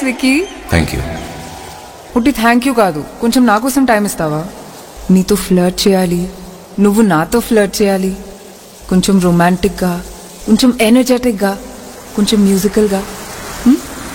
Vicky. Thank you. ఉట్టి thank you కాదు, కొంచెం నా కోసం టైం ఇస్తావా? నీతో ఫ్లర్ట్ చేయాలి, నువ్వు నాతో ఫ్లర్ట్ చేయాలి. కొంచెం రొమాంటిక్గా, కొంచెం ఎనర్జెటిక్గా, కొంచెం మ్యూజికల్గా.